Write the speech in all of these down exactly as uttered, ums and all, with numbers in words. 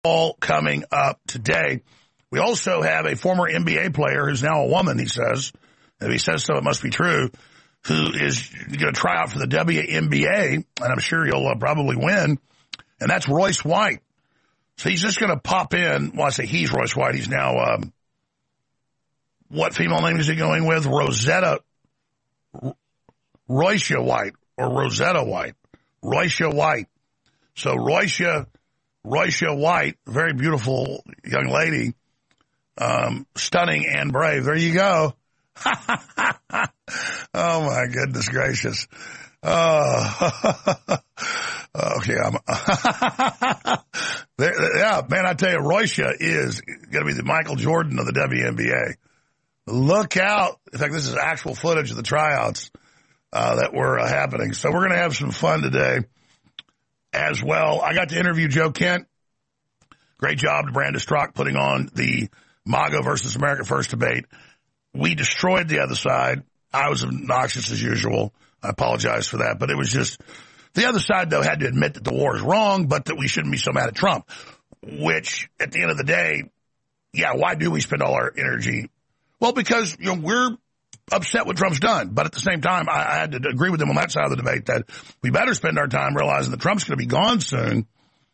All coming up today. We also have a former N B A player who's now a woman, he says. If he says so, it must be true, who is going to try out for the W N B A, and I'm sure he'll uh, probably win, and that's Royce White. So he's just going to pop in. Well, I say he's Royce White. He's now, um, what female name is he going with? Rosetta, Royce White, or Rosetta White. Royce White. So Royce, Royce White, very beautiful young lady, um, stunning and brave. There you go. Oh, my goodness gracious. Uh, okay, I'm, there, yeah, man, I tell you, Royce is going to be the Michael Jordan of the W N B A. Look out. In fact, this is actual footage of the tryouts uh, that were uh, happening. So we're going to have some fun today as well. I got to interview Joe Kent. Great job to Brandon Strzok putting on the MAGA versus America First debate. We destroyed the other side. I was obnoxious as usual. I apologize for that. But it was just, the other side, though, had to admit that the war is wrong, but that we shouldn't be so mad at Trump. Which, at the end of the day, yeah, why do we spend all our energy? Well, because, you know, we're upset what Trump's done. But at the same time, I, I had to agree with them on that side of the debate that we better spend our time realizing that Trump's going to be gone soon.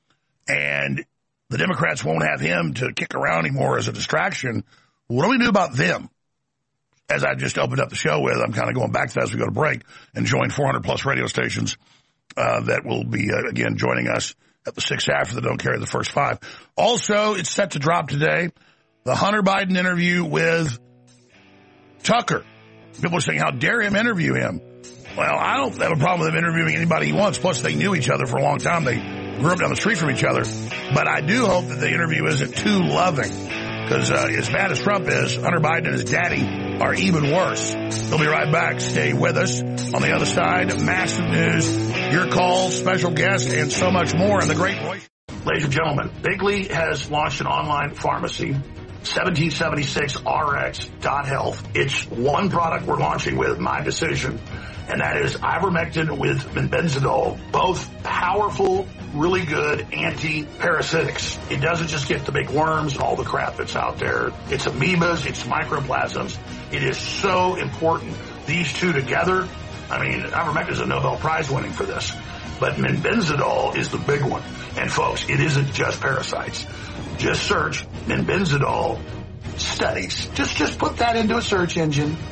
And the Democrats won't have him to kick around anymore as a distraction. What do we do about them? As I just opened up the show with, I'm kind of going back to that as we go to break and join four hundred plus radio stations uh, that will be, uh, again, joining us at the six after that don't carry the first five. Also, it's set to drop today, the Hunter Biden interview with Tucker. People are saying, how dare him interview him? Well, I don't have a problem with him interviewing anybody he wants. Plus, they knew each other for a long time. They grew up down the street from each other. But I do hope that the interview isn't too loving. Because uh, as bad as Trump is, Hunter Biden and his daddy are even worse. We'll be right back. Stay with us. On the other side, massive news, your calls, special guests, and so much more in the Great Roy. Ladies and gentlemen, Bigley has launched an online pharmacy, seventeen seventy-six R X dot health. It's one product we're launching with, my decision, and that is ivermectin with benzidol, both powerful, really good anti-parasitics. It doesn't just get the big worms and all the crap that's out there. It's amoebas, it's microplasms. It is so important. These two together, I mean, ivermectin is a Nobel Prize winning for this, but benzidol is the big one. And folks, it isn't just parasites. Just search benzidol studies. Just, just put that into a search engine.